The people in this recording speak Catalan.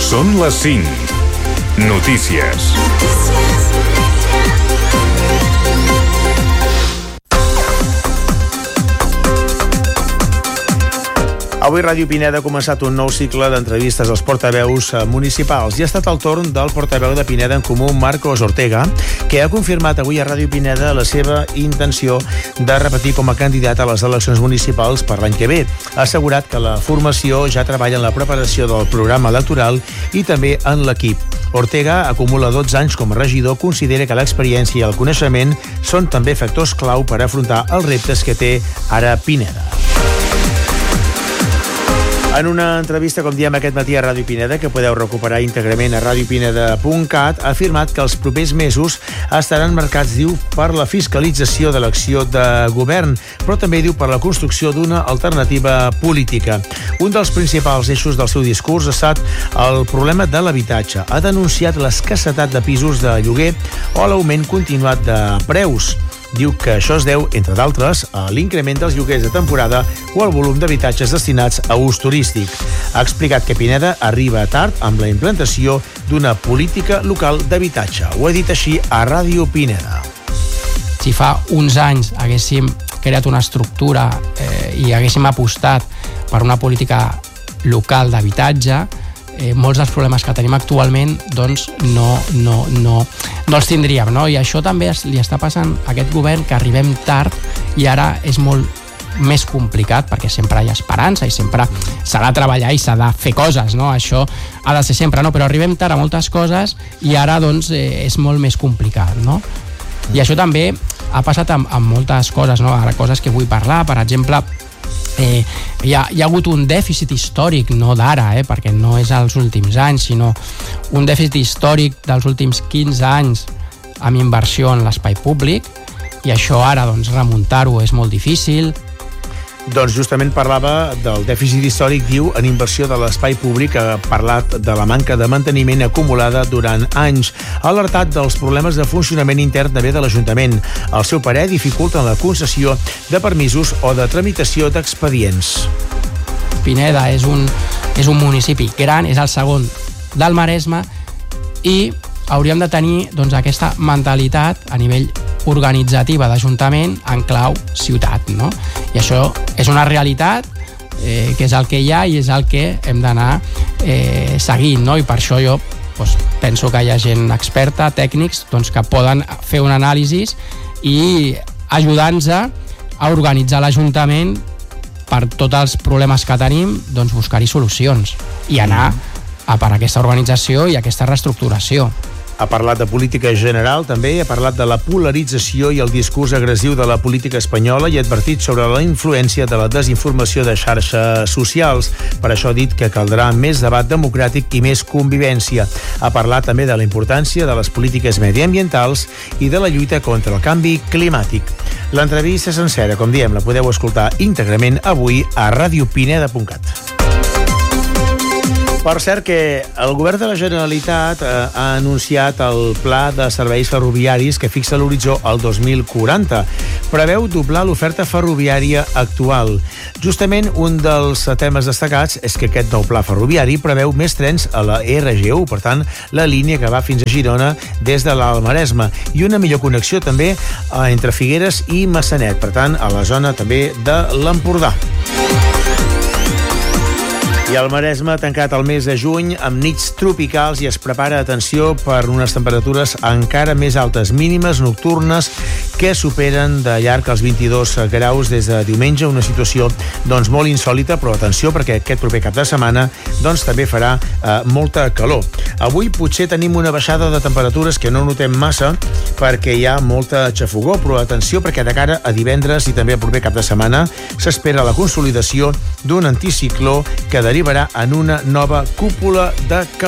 Són les 5. Notícies. Avui Ràdio Pineda ha començat un nou cicle d'entrevistes als portaveus municipals i ha estat el torn del portaveu de Pineda en Comú, Marcos Ortega, que ha confirmat avui a Ràdio Pineda la seva intenció de repetir com a candidat a les eleccions municipals per l'any que ve. Ha assegurat que la formació ja treballa en la preparació del programa electoral i també en l'equip. Ortega acumula 12 anys com a regidor, considera que l'experiència i el coneixement són també factors clau per afrontar els reptes que té ara Pineda. En una entrevista, com diem aquest matí a Ràdio Pineda, que podeu recuperar íntegrament a radiopineda.cat, ha afirmat que els propers mesos estaran marcats, diu, per la fiscalització de l'acció de govern, però també, diu, per la construcció d'una alternativa política. Un dels principals eixos del seu discurs ha estat el problema de l'habitatge. Ha denunciat l'escassetat de pisos de lloguer o l'augment continuat de preus. Diu que això es deu, entre d'altres, a l'increment dels lloguers de temporada o al volum d'habitatges destinats a ús turístic. Ha explicat que Pineda arriba tard amb la implantació d'una política local d'habitatge. Ho ha dit així a Ràdio Pineda. Si fa uns anys haguéssim creat una estructura i haguéssim apostat per una política local d'habitatge, molts dels problemes que tenim actualment doncs no els tindríem, no? I això també li està passant a aquest govern, que arribem tard i ara és molt més complicat, perquè sempre hi ha esperança i sempre s'ha de treballar i s'ha de fer coses, no? Això ha de ser sempre, no? Però arribem tard a moltes coses i ara doncs és molt més complicat, no? I això també ha passat amb moltes coses, no? Ara, coses que vull parlar, per exemple, hi ha hagut un dèficit històric, no d'ara, perquè no és als últims anys, sinó un dèficit històric dels últims 15 anys amb inversió en l'espai públic, i això ara doncs remuntar-ho és molt difícil. Doncs justament parlava del dèficit històric, diu, en inversió de l'espai públic. Ha parlat de la manca de manteniment acumulada durant anys. Ha alertat dels problemes de funcionament intern també de l'Ajuntament. Al seu parer, dificulten la concessió de permisos o de tramitació d'expedients. Pineda és un municipi gran, és el segon del Maresme, i hauríem de tenir doncs, aquesta mentalitat a nivell organitzativa d'Ajuntament en clau ciutat, no? I això és una realitat que és el que hi ha i és el que hem d'anar seguint, no? I per això jo penso que hi ha gent experta, tècnics, doncs, que poden fer un anàlisi i ajudar-nos a organitzar l'Ajuntament per tots els problemes que tenim, doncs buscar-hi solucions i anar a per aquesta organització i aquesta reestructuració. Ha parlat de política general, també ha parlat de la polarització i el discurs agressiu de la política espanyola i ha advertit sobre la influència de la desinformació de xarxes socials. Per això ha dit que caldrà més debat democràtic i més convivència. Ha parlat també de la importància de les polítiques mediambientals i de la lluita contra el canvi climàtic. L'entrevista sencera, com diem, la podeu escoltar íntegrament avui a radiopineda.cat. Per cert, que el govern de la Generalitat ha anunciat el pla de serveis ferroviaris que fixa l'horitzó al 2040. Preveu doblar l'oferta ferroviària actual. Justament un dels temes destacats és que aquest nou pla ferroviari preveu més trens a la RG1, per tant, la línia que va fins a Girona des de l'Alt Maresme, i una millor connexió també entre Figueres i Massanet, per tant, a la zona també de l'Empordà. I el Maresme ha tancat el mes de juny amb nits tropicals i es prepara, atenció, per unes temperatures encara més altes, mínimes nocturnes que superen de llarg els 22 graus des de diumenge, una situació doncs molt insòlita, però atenció perquè aquest proper cap de setmana doncs també farà molta calor. Avui potser tenim una baixada de temperatures que no notem massa perquè hi ha molta xafogor, però atenció perquè de cara a divendres i també el proper cap de setmana s'espera la consolidació d'un anticicló que derivarà en una nova cúpula de calor.